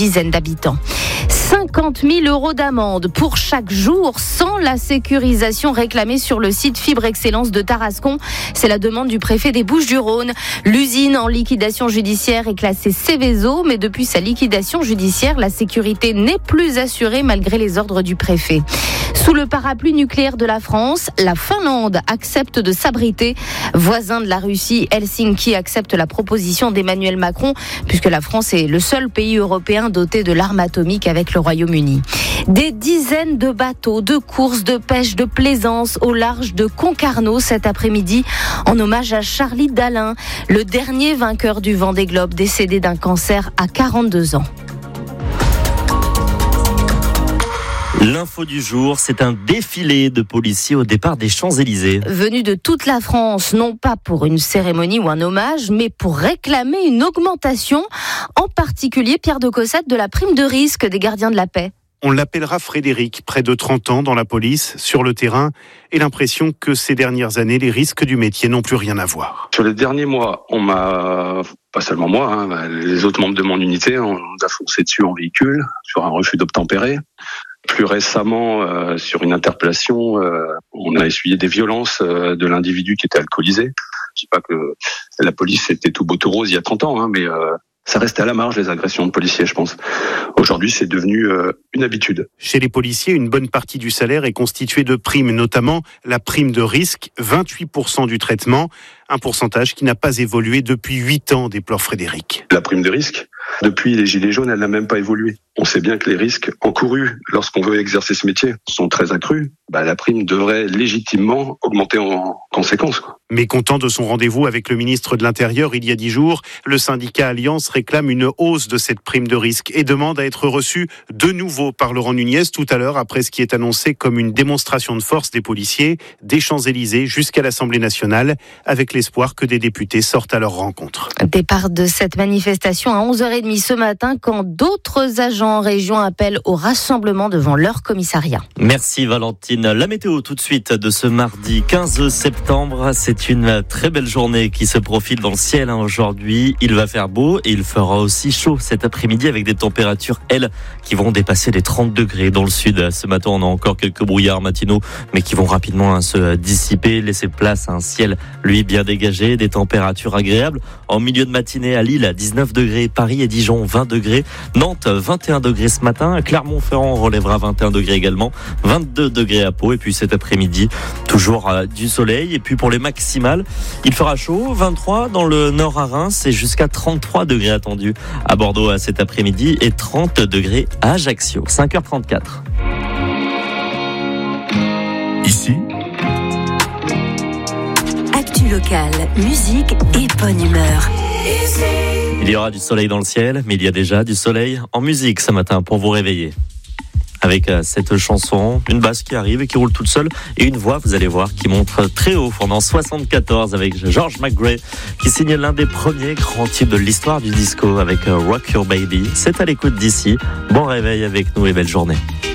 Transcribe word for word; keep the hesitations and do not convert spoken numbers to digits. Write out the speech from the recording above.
dizaine d'habitants. cinquante mille euros d'amende pour chaque jour sans la sécurisation réclamée sur le site Fibre Excellence de Tarascon. C'est la demande du préfet des Bouches-du-Rhône. L'usine en liquidation judiciaire est classée Seveso, mais depuis sa liquidation judiciaire, la sécurité n'est plus assurée malgré les ordres du préfet. Sous le parapluie nucléaire de la France, la Finlande accepte de s'abriter. Voisin de la Russie, Helsinki accepte la proposition d'Emmanuel Macron, puisque la France est le seul pays européen doté de l'arme atomique avec le Royaume-Uni. Des dizaines de bateaux, de courses, de pêche, de plaisance au large de Concarneau cet après-midi, en hommage à Charlie Dalin, le dernier vainqueur du Vendée Globe, décédé d'un cancer à quarante-deux ans. L'info du jour, c'est un défilé de policiers au départ des Champs-Élysées. Venus de toute la France, non pas pour une cérémonie ou un hommage, mais pour réclamer une augmentation, en particulier Pierre de Cossette de la prime de risque des gardiens de la paix. On l'appellera Frédéric, près de trente ans dans la police, sur le terrain, et l'impression que ces dernières années, les risques du métier n'ont plus rien à voir. Sur les derniers mois, on m'a, pas seulement moi, hein, les autres membres de mon unité, on nous a foncé dessus en véhicule, sur un refus d'obtempérer. Plus récemment, euh, sur une interpellation, euh, on a essuyé des violences euh, de l'individu qui était alcoolisé. Je dis pas que la police était tout beau tout rose il y a trente ans, hein, mais euh, ça restait à la marge, les agressions de policiers, je pense. Aujourd'hui, c'est devenu euh, une habitude. Chez les policiers, une bonne partie du salaire est constituée de primes, notamment la prime de risque, vingt-huit pour cent du traitement, un pourcentage qui n'a pas évolué depuis huit ans, déplore Frédéric. La prime de risque, depuis les Gilets jaunes, elle n'a même pas évolué. On sait bien que les risques encourus lorsqu'on veut exercer ce métier sont très accrus. Bah, la prime devrait légitimement augmenter en conséquence, quoi. Mécontent de son rendez-vous avec le ministre de l'Intérieur il y a dix jours, le syndicat Alliance réclame une hausse de cette prime de risque et demande à être reçu de nouveau par Laurent Nunez tout à l'heure après ce qui est annoncé comme une démonstration de force des policiers des Champs-Élysées jusqu'à l'Assemblée nationale, avec l'espoir que des députés sortent à leur rencontre. Départ de cette manifestation à onze heures trente ce matin quand d'autres agents en région appellent au rassemblement devant leur commissariat. Merci Valentine. La météo tout de suite de ce mardi quinze septembre. C'est une très belle journée qui se profile dans le ciel aujourd'hui. Il va faire beau et il fera aussi chaud cet après-midi avec des températures, elles, qui vont dépasser les trente degrés dans le sud. Ce matin, on a encore quelques brouillards matinaux, mais qui vont rapidement se dissiper, laisser place à un ciel, lui, bien dégagé, des températures agréables. En milieu de matinée à Lille, dix-neuf degrés, Paris et Dijon, vingt degrés, Nantes, vingt et un degrés ce matin, Clermont-Ferrand relèvera vingt et un degrés également, vingt-deux degrés à Pau, et puis cet après-midi, toujours euh, du soleil, et puis pour les maximales, il fera chaud, vingt-trois dans le nord à Reims, et jusqu'à trente-trois degrés attendus à Bordeaux à cet après-midi, et trente degrés à Ajaccio, cinq heures trente-quatre. Ici, actu locale, musique et bonne humeur. Il y aura du soleil dans le ciel, mais il y a déjà du soleil en musique ce matin pour vous réveiller. Avec cette chanson, une basse qui arrive et qui roule toute seule, et une voix, vous allez voir, qui monte très haut pendant soixante-quatorze avec George McGray, qui signe l'un des premiers grands tubes de l'histoire du disco avec Rock Your Baby. C'est à l'écoute d'ici. Bon réveil avec nous et belle journée.